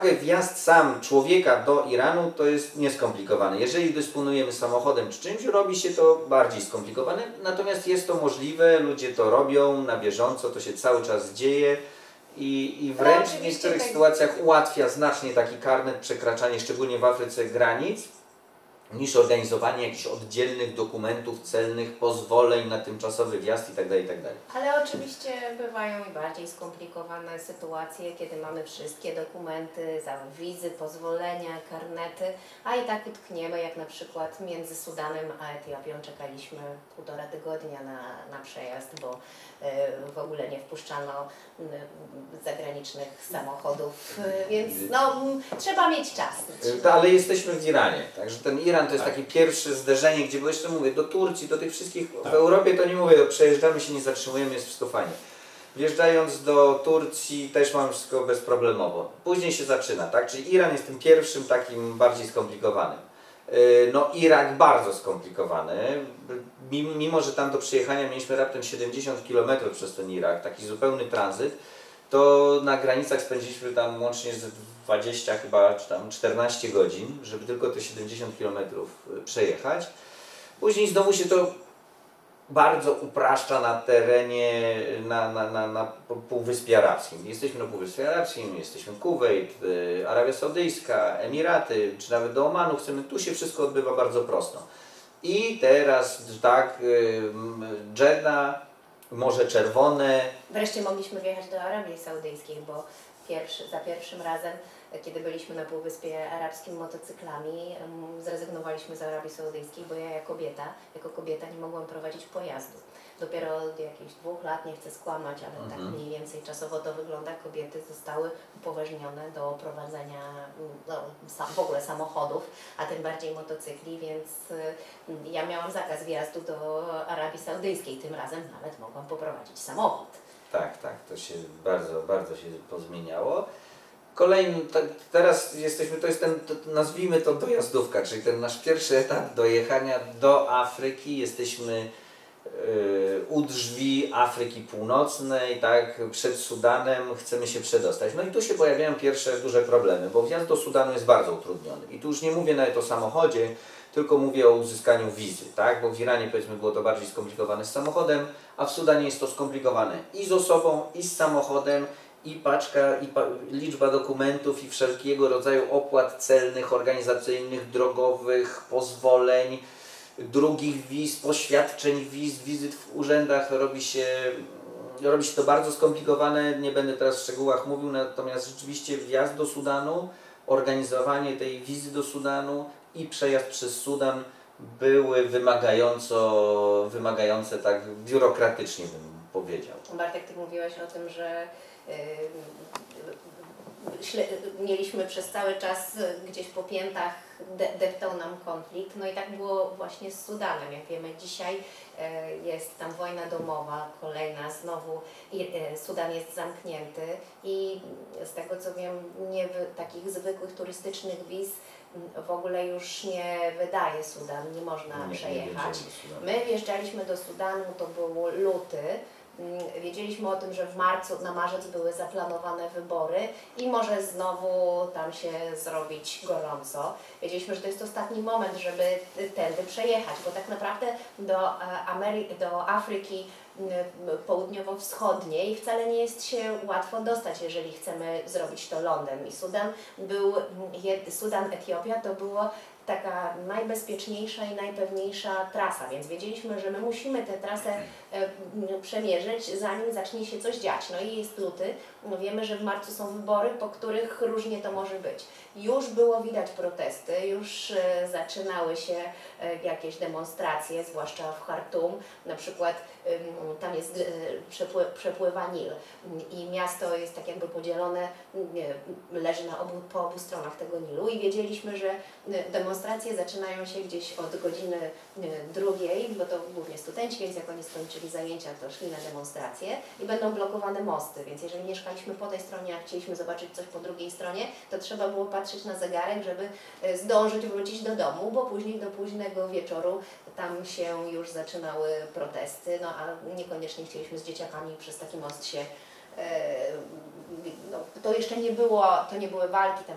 Wjazd sam człowieka do Iranu to jest nieskomplikowane. Jeżeli dysponujemy samochodem czy czymś, robi się to bardziej skomplikowane, natomiast jest to możliwe, ludzie to robią na bieżąco, to się cały czas dzieje i wręcz w niektórych sytuacjach ułatwia znacznie taki karnet przekraczanie, szczególnie w Afryce, granic, niż organizowanie jakichś oddzielnych dokumentów celnych, pozwoleń na tymczasowy wjazd itd. itd. Ale oczywiście bywają i bardziej skomplikowane sytuacje, kiedy mamy wszystkie dokumenty, wizy, pozwolenia, karnety, a i tak utkniemy, jak na przykład między Sudanem a Etiopią czekaliśmy 1,5 tygodnia na przejazd, bo w ogóle nie wpuszczano zagranicznych samochodów, więc no, trzeba mieć czas. Ale jesteśmy w Iranie, także ten Iran to jest takie pierwsze zderzenie, gdzie, bo jeszcze mówię, do Turcji, do tych wszystkich, w Europie to nie mówię, przejeżdżamy się, nie zatrzymujemy, jest wszystko fajnie. Wjeżdżając do Turcji też mamy wszystko bezproblemowo. Później się zaczyna, tak? Czyli Iran jest tym pierwszym takim bardziej skomplikowanym. No Irak bardzo skomplikowany, mimo że tam do przyjechania mieliśmy raptem 70 km przez ten Irak, taki zupełny tranzyt, to na granicach spędziliśmy tam łącznie z 20 chyba, czy tam 14 godzin, żeby tylko te 70 km przejechać. Później znowu się to bardzo upraszcza na terenie, na Półwyspie Arabskim. Jesteśmy na Półwyspie Arabskim, jesteśmy Kuwejt, Arabia Saudyjska, Emiraty, czy nawet do Omanu chcemy, tu się wszystko odbywa bardzo prosto. I teraz tak, Dżedda, Morze Czerwone. Wreszcie mogliśmy wjechać do Arabii Saudyjskiej, bo za pierwszym razem, kiedy byliśmy na Półwyspie Arabskim motocyklami, zrezygnowaliśmy z Arabii Saudyjskiej, bo ja jako kobieta nie mogłam prowadzić pojazdu. Dopiero od jakichś 2 lat, nie chcę skłamać, ale tak mniej więcej czasowo to wygląda, kobiety zostały upoważnione do prowadzenia w ogóle samochodów, a tym bardziej motocykli, więc ja miałam zakaz wjazdu do Arabii Saudyjskiej, tym razem nawet mogłam poprowadzić samochód. Tak, to się bardzo się pozmieniało. Kolejny, teraz jesteśmy, to jest ten, nazwijmy to dojazdówka, czyli ten nasz pierwszy etap dojechania do Afryki. Jesteśmy u drzwi Afryki Północnej, tak, przed Sudanem, chcemy się przedostać. No i tu się pojawiają pierwsze duże problemy, bo wjazd do Sudanu jest bardzo utrudniony. I tu już nie mówię nawet o samochodzie, tylko mówię o uzyskaniu wizy, tak? Bo w Iranie, powiedzmy, było to bardziej skomplikowane z samochodem, a w Sudanie jest to skomplikowane i z osobą, i z samochodem, i paczka, liczba dokumentów, i wszelkiego rodzaju opłat celnych, organizacyjnych, drogowych, pozwoleń, drugich wiz, poświadczeń wiz, wizyt w urzędach. Robi się to bardzo skomplikowane, nie będę teraz w szczegółach mówił, natomiast rzeczywiście wjazd do Sudanu, organizowanie tej wizy do Sudanu i przejazd przez Sudan były wymagające tak biurokratycznie, bym powiedział. Bartek, ty mówiłeś o tym, że mieliśmy przez cały czas gdzieś po piętach, deptał nam konflikt, no i tak było właśnie z Sudanem. Jak wiemy, dzisiaj jest tam wojna domowa, kolejna, znowu Sudan jest zamknięty i z tego co wiem, takich zwykłych turystycznych wiz w ogóle już nie wydaje Sudan, nie można przejechać. My wjeżdżaliśmy do Sudanu, to był luty. Wiedzieliśmy o tym, że w marcu, na marzec były zaplanowane wybory i może znowu tam się zrobić gorąco. Wiedzieliśmy, że to jest ostatni moment, żeby tędy przejechać, bo tak naprawdę do Afryki południowo-wschodniej wcale nie jest się łatwo dostać, jeżeli chcemy zrobić to lądem. I Sudan, Etiopia to było taka najbezpieczniejsza i najpewniejsza trasa, więc wiedzieliśmy, że my musimy tę trasę przemierzyć, zanim zacznie się coś dziać. No i jest luty, no wiemy, że w marcu są wybory, po których różnie to może być. Już było widać protesty, już zaczynały się jakieś demonstracje, zwłaszcza w Chartum, na przykład tam jest przepływa Nil i miasto jest tak jakby podzielone, leży po obu stronach tego Nilu i wiedzieliśmy, że demonstracje zaczynają się gdzieś od godziny 2, bo to głównie studenci, więc jak oni skończyli zajęcia, to szli na demonstracje i będą blokowane mosty, więc jeżeli mieszkaliśmy po tej stronie, a chcieliśmy zobaczyć coś po drugiej stronie, to trzeba było patrzeć na zegarek, żeby zdążyć wrócić do domu, bo później do późnego wieczoru tam się już zaczynały protesty, no a niekoniecznie chcieliśmy z dzieciakami przez taki most się, no, to jeszcze nie były walki tam